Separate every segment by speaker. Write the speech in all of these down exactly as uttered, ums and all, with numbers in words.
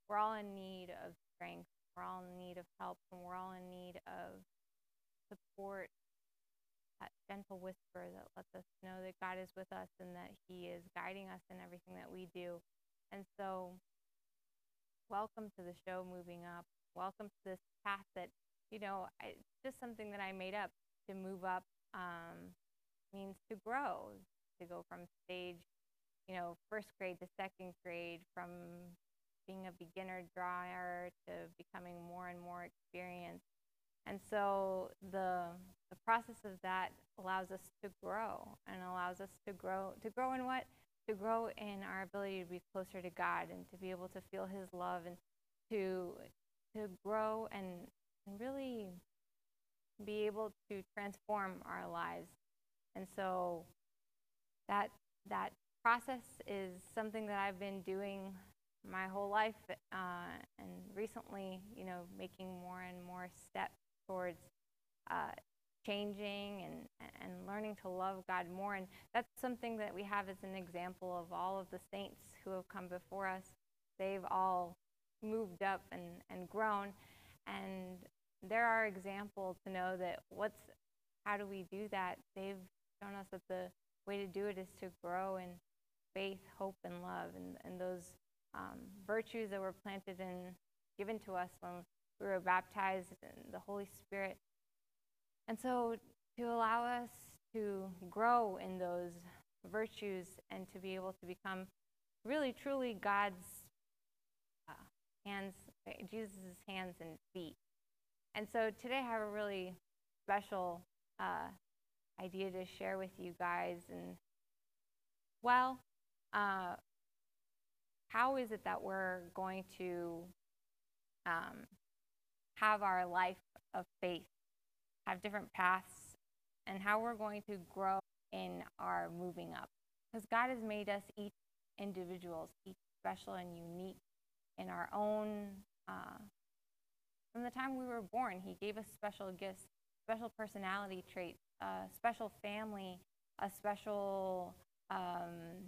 Speaker 1: we're all in need of strength. We're all in need of help, and we're all in need of support, that gentle whisper that lets us know that God is with us and that He is guiding us in everything that we do. And so, welcome to the show, Moving Up. Welcome to this path that, you know, I, just something that I made up. To move up um, means to grow, to go from stage, you know, first grade to second grade, from being a beginner drawer to becoming more and more experienced. And so the the process of that allows us to grow and allows us to grow to grow in what? To grow in our ability to be closer to God and to be able to feel His love and to to grow and, and really be able to transform our lives. And so that that process is something that I've been doing my whole life, uh, and recently, you know, making more and more steps towards uh, changing and, and learning to love God more. And that's something that we have as an example of all of the saints who have come before us. They've all moved up and, and grown. And they're our example to know that what's, how do we do that? They've shown us that the way to do it is to grow in faith, hope, and love, and, and those um, virtues that were planted and given to us when we were baptized in the Holy Spirit. And so to allow us to grow in those virtues and to be able to become really, truly God's uh, hands, Jesus' hands and feet. And so today I have a really special uh, idea to share with you guys. And, well, uh, how is it that we're going to um, have our life of faith, have different paths, and how we're going to grow in our moving up? Because God has made us each individuals, each special and unique in our own, uh, from the time we were born, He gave us special gifts, special personality traits, a special family, a special um,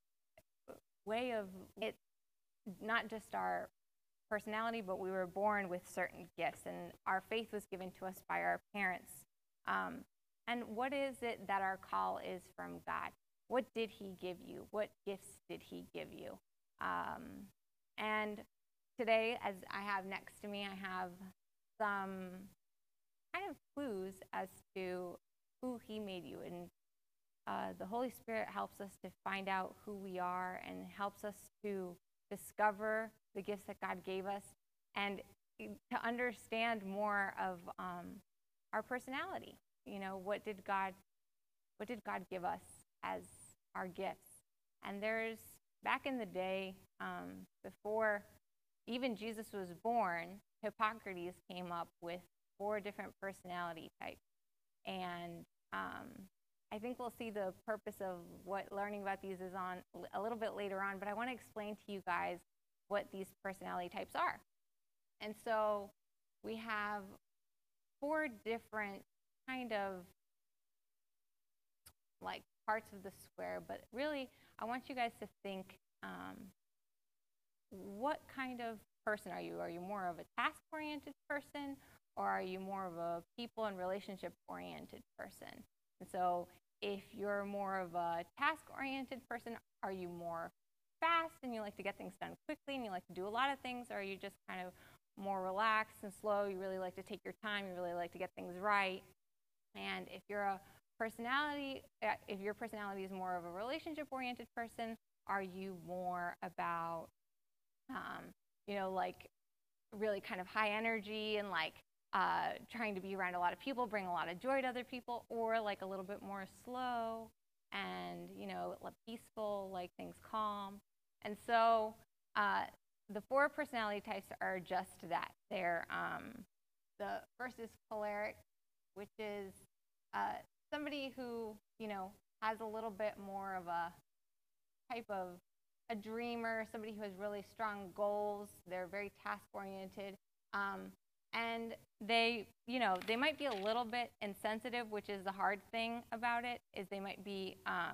Speaker 1: way of it, not just our personality, but we were born with certain gifts, and our faith was given to us by our parents. Um, and what is it that our call is from God? What did He give you? What gifts did He give you? Um, and today, as I have next to me, I have some kind of clues as to who He made you. And uh, the Holy Spirit helps us to find out who we are and helps us to discover the gifts that God gave us and to understand more of um, our personality. You know, what did God, what did God give us as our gifts? And there's, back in the day, um, before even Jesus was born, Hippocrates came up with four different personality types. And um, I think we'll see the purpose of what learning about these is on a little bit later on, but I want to explain to you guys what these personality types are. And so we have four different kind of like parts of the square, but really I want you guys to think, um, what kind of person are you? Are you more of a task-oriented person, or are you more of a people and relationship-oriented person? And so if you're more of a task-oriented person, are you more fast and you like to get things done quickly and you like to do a lot of things, or are you just kind of more relaxed and slow? You really like to take your time, you really like to get things right. And if you're a personality, if your personality is more of a relationship-oriented person, are you more about, um, you know, like really kind of high energy and like uh, trying to be around a lot of people, bring a lot of joy to other people, or like a little bit more slow and, you know, peaceful, like things calm? And so uh, the four personality types are just that. They're, um, the first is choleric, which is uh, somebody who, you know, has a little bit more of a type of a dreamer, somebody who has really strong goals. They're very task-oriented. Um, and they, you know, they might be a little bit insensitive, which is the hard thing about it, is they might be, um,